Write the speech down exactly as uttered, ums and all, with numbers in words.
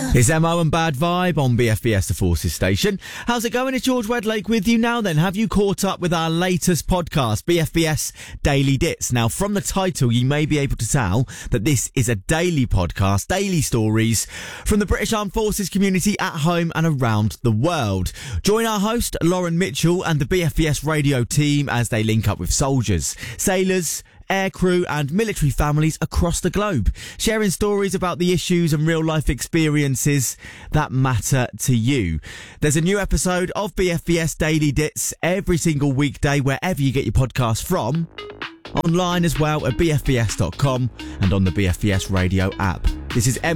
It's M O and Bad Vibe on B F B S The Forces station. How's it going? It's George Wedlake with you now then. Have you caught up with our latest podcast, B F B S Daily Dits? Now, from the title, you may be able to tell that this is a daily podcast, daily stories from the British Armed Forces community at home and around the world. Join our host, Lauren Mitchell, and the B F B S radio team as they link up with soldiers, sailors, aircrew and military families across the globe, sharing stories about the issues and real-life experiences that matter to you. There's a new episode of B F B S Daily Dits every single weekday wherever you get your podcasts from, online as well at b f b s dot com and on the B F B S radio app. This is M